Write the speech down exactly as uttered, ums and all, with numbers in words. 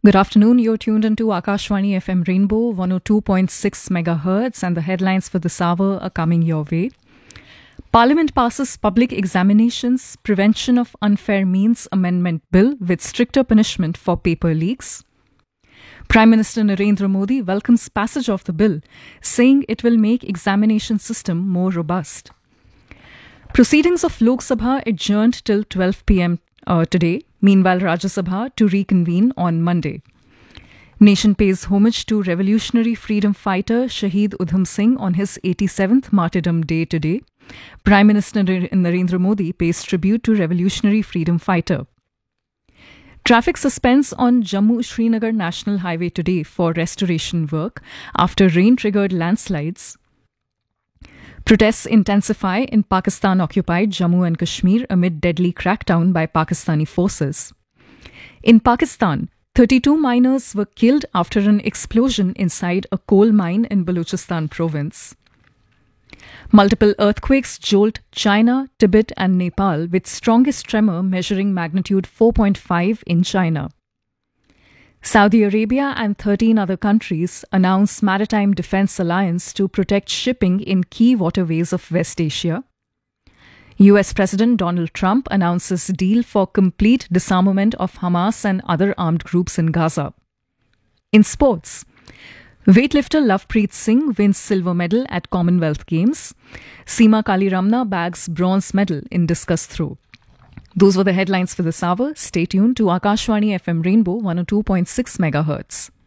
Good afternoon. You're tuned into Akashvani F M Rainbow one oh two point six megahertz, and the headlines for this hour are coming your way. Parliament passes Public Examinations Prevention of Unfair Means Amendment Bill with stricter punishment for paper leaks. Prime Minister Narendra Modi welcomes passage of the bill, saying it will make examination system more robust. Proceedings of Lok Sabha adjourned till twelve p.m. Uh, today. Meanwhile, Rajya Sabha to reconvene on Monday. Nation pays homage to revolutionary freedom fighter Shaheed Udham Singh on his eighty-seventh Martyrdom Day today. Prime Minister Narendra Modi pays tribute to revolutionary freedom fighter. Traffic suspends on Jammu-Srinagar National Highway today for restoration work after rain-triggered landslides. Protests intensify in Pakistan-occupied Jammu and Kashmir amid deadly crackdown by Pakistani forces. In Pakistan, thirty-two miners were killed after an explosion inside a coal mine in Balochistan province. Multiple earthquakes jolt China, Tibet and Nepal, with strongest tremor measuring magnitude four point five in China. Saudi Arabia and thirteen other countries announce Maritime Defence Alliance to protect shipping in key waterways of West Asia. U S President Donald Trump announces deal for complete disarmament of Hamas and other armed groups in Gaza. In sports, weightlifter Lovepreet Singh wins silver medal at Commonwealth Games. Seema Kaliramna bags bronze medal in discus throw. Those were the headlines for this hour. Stay tuned to Akashvani F M Rainbow one oh two point six megahertz.